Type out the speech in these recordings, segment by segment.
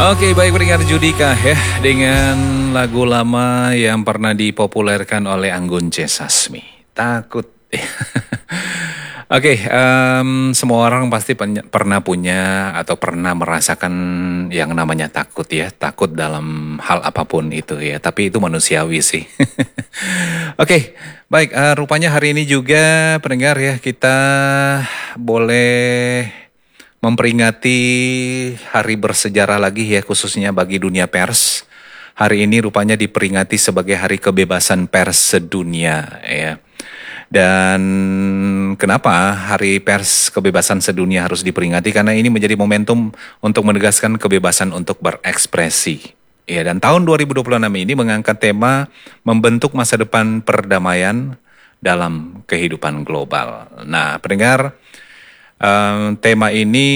Oke, baik pendengar Judika ya, dengan lagu lama yang pernah dipopulerkan oleh Anggun C. Sasmi. Takut. Oke, semua orang pasti pernah punya atau pernah merasakan yang namanya takut ya. Takut dalam hal apapun itu ya, tapi itu manusiawi sih. Oke, baik, rupanya hari ini juga pendengar ya, kita boleh memperingati hari bersejarah lagi ya, khususnya bagi dunia pers. Hari ini rupanya diperingati sebagai Hari Kebebasan Pers Sedunia ya. Dan kenapa Hari Pers Kebebasan Sedunia harus diperingati? Karena ini menjadi momentum untuk menegaskan kebebasan untuk berekspresi. Ya, dan tahun 2026 ini mengangkat tema membentuk masa depan perdamaian dalam kehidupan global. Nah, pendengar, tema ini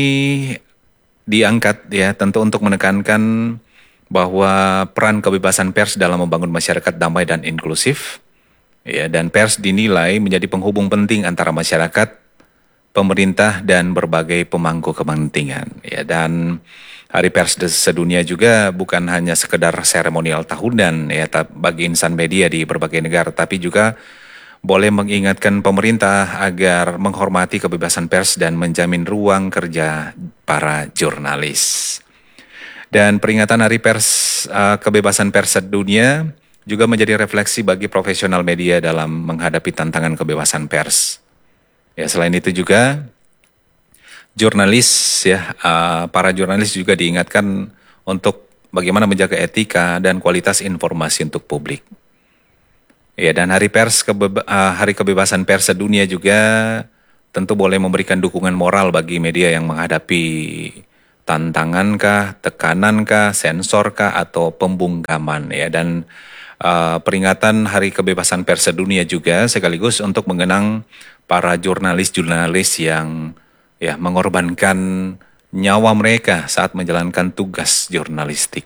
diangkat ya tentu untuk menekankan bahwa peran kebebasan pers dalam membangun masyarakat damai dan inklusif. Ya, dan pers dinilai menjadi penghubung penting antara masyarakat, pemerintah, dan berbagai pemangku kepentingan. Ya, dan Hari Pers Sedunia juga bukan hanya sekedar seremonial tahunan ya bagi insan media di berbagai negara, tapi juga boleh mengingatkan pemerintah agar menghormati kebebasan pers dan menjamin ruang kerja para jurnalis. Dan peringatan Hari Kebebasan Pers Sedunia juga menjadi refleksi bagi profesional media dalam menghadapi tantangan kebebasan pers. Ya, selain itu juga jurnalis ya, para jurnalis juga diingatkan untuk bagaimana menjaga etika dan kualitas informasi untuk publik. Ya, dan Hari Kebebasan Pers Sedunia juga tentu boleh memberikan dukungan moral bagi media yang menghadapi tantangan kah, tekanan kah, sensor kah, atau pembungkaman ya. Dan peringatan Hari Kebebasan Pers Sedunia juga sekaligus untuk mengenang para jurnalis-jurnalis yang ya mengorbankan nyawa mereka saat menjalankan tugas jurnalistik.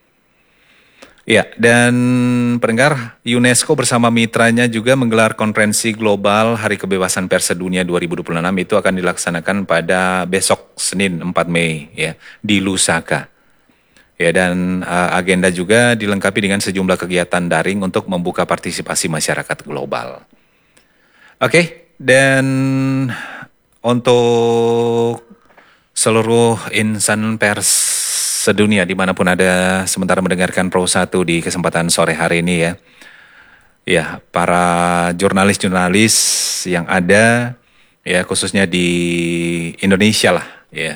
Ya, dan pendengar, UNESCO bersama mitranya juga menggelar konferensi global Hari Kebebasan Pers Sedunia 2026. Itu akan dilaksanakan pada besok Senin 4 Mei ya di Lusaka. Ya, dan agenda juga dilengkapi dengan sejumlah kegiatan daring untuk membuka partisipasi masyarakat global. Oke, dan untuk seluruh insan pers sedunia dimanapun ada sementara mendengarkan Pro 1 di kesempatan sore hari ini ya. Ya, para jurnalis-jurnalis yang ada ya khususnya di Indonesia lah ya.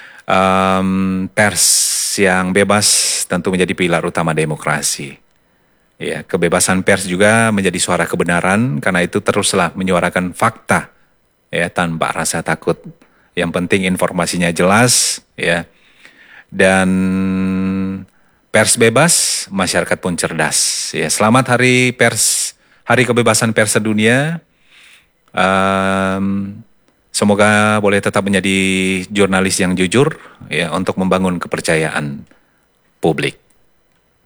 Pers yang bebas tentu menjadi pilar utama demokrasi. Ya, kebebasan pers juga menjadi suara kebenaran, karena itu teruslah menyuarakan fakta ya tanpa rasa takut. Yang penting informasinya jelas ya. Dan pers bebas, masyarakat pun cerdas. Ya, selamat Hari Kebebasan Pers Sedunia. Semoga boleh tetap menjadi jurnalis yang jujur ya untuk membangun kepercayaan publik.